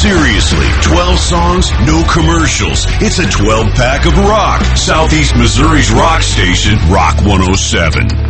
Seriously, 12 songs, no commercials. It's a 12-pack of rock. Southeast Missouri's rock station, Rock 107.